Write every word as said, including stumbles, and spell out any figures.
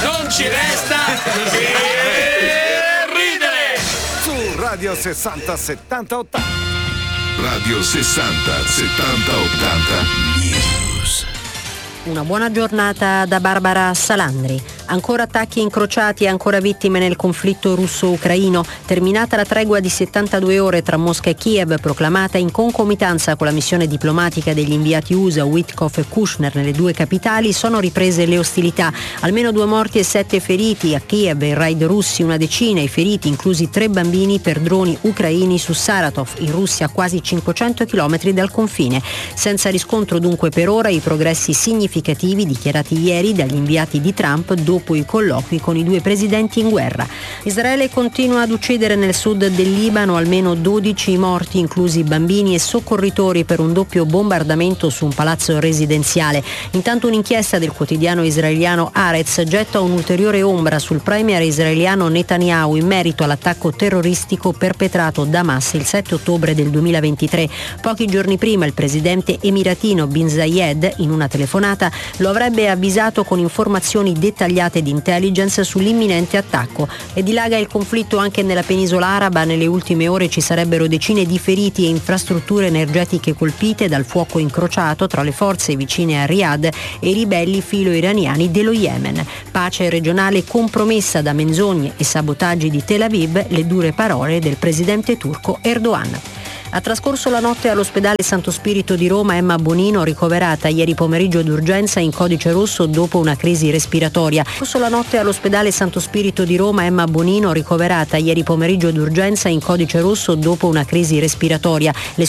non ci resta che ridere. Su Radio sessanta settanta ottanta. Radio sessanta settanta ottanta News. Una buona giornata da Barbara Salandri. Ancora attacchi incrociati e ancora vittime nel conflitto russo-ucraino. Terminata la tregua di settantadue ore tra Mosca e Kiev, proclamata in concomitanza con la missione diplomatica degli inviati U S A Witkoff e Kushner nelle due capitali, sono riprese le ostilità. Almeno due morti e sette feriti. A Kiev i raid russi una decina, i feriti inclusi tre bambini per droni ucraini su Saratov, in Russia a quasi cinquecento chilometri dal confine. Senza riscontro dunque per ora i progressi significativi dichiarati ieri dagli inviati di Trump dopo i colloqui con i due presidenti in guerra. Israele continua ad uccidere nel sud del Libano, almeno dodici morti, inclusi bambini e soccorritori, per un doppio bombardamento su un palazzo residenziale. Intanto un'inchiesta del quotidiano israeliano Haaretz getta un'ulteriore ombra sul premier israeliano Netanyahu in merito all'attacco terroristico perpetrato da Hamas il sette ottobre del duemilaventitré. Pochi giorni prima il presidente emiratino Bin Zayed, in una telefonata, lo avrebbe avvisato con informazioni dettagliate di intelligence sull'imminente attacco. E dilaga il conflitto anche nella penisola araba. Nelle ultime ore ci sarebbero decine di feriti e infrastrutture energetiche colpite dal fuoco incrociato tra le forze vicine a Riyadh e i ribelli filo-iraniani dello Yemen. Pace regionale compromessa da menzogne e sabotaggi di Tel Aviv, le dure parole del presidente turco Erdogan. Ha trascorso la notte all'ospedale Santo Spirito di Roma Emma Bonino, ricoverata ieri pomeriggio d'urgenza in codice rosso dopo una crisi respiratoria. Ha trascorso la notte all'ospedale Santo Spirito di Roma Emma Bonino, ricoverata ieri pomeriggio d'urgenza in codice rosso dopo una crisi respiratoria. Le